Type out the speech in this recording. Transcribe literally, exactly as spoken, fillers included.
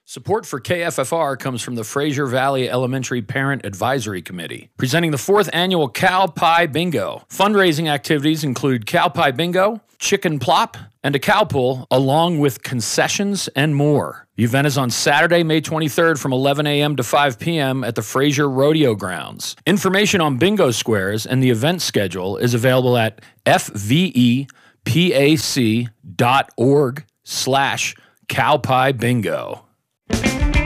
Support for K F F R comes from the Fraser Valley Elementary Parent Advisory Committee, presenting the fourth annual Cow Pie Bingo. Fundraising activities include Cow Pie Bingo, Chicken Plop, and a cow pull, along with concessions and more. The event is on Saturday, May twenty-third from eleven a.m. to five p.m. at the Fraser Rodeo Grounds. Information on bingo squares and the event schedule is available at fvepac dot org slash cowpie bingo.